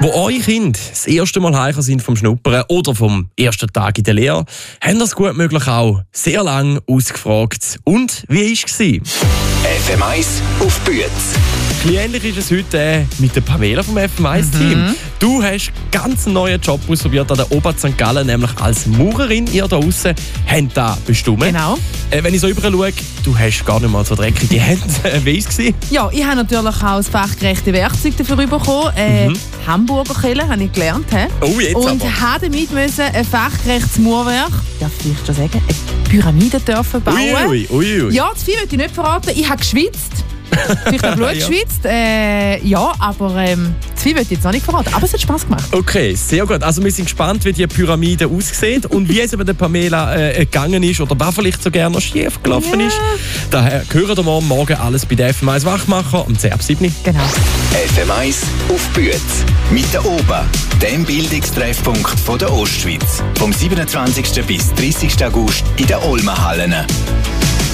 Wo eure Kinder das erste Mal heim sind vom Schnuppern oder vom ersten Tag in der Lehre, haben das gut möglich auch sehr lange ausgefragt. Und wie war es? FM1 auf Büetz. Ein bisschen ähnlich ist es heute mit der Pamela vom FM1-Team. Du hast ganz einen neuen Job ausprobiert an der Ober St. Gallen, nämlich als Maurerin. Ihr da draussen habt da bestimmt. Genau. Wenn ich so rüber schaue, du hast gar nicht mal so dreckige Hände. Wie war es? Ja, ich habe natürlich auch das fachgerechte Werkzeug dafür bekommen. Hamburger Kelle habe ich gelernt. Oh, jetzt und aber. habe damit ein fachgerechtes Mauerwerk, darf ich schon sagen, eine Pyramide dürfen bauen. Ui. Ja, zu viel möchte ich nicht verraten. Ich habe geschwitzt. Vielleicht auch Blut geschwitzt. Ja, aber zu viel möchte ich jetzt noch nicht verraten. Aber es hat Spass gemacht. Okay, sehr gut. Also wir sind gespannt, wie die Pyramide aussieht und wie es bei der Pamela gegangen ist oder was vielleicht so gerne noch schief gelaufen ist. Daher hören wir morgen alles bei der FM1 Wachmacher um 10 ab 7. Genau. FM1 auf Büetz. Mit der OBA, dem Bildungstreffpunkt von der Ostschweiz. Vom 27. bis 30. August in den Olmenhallen.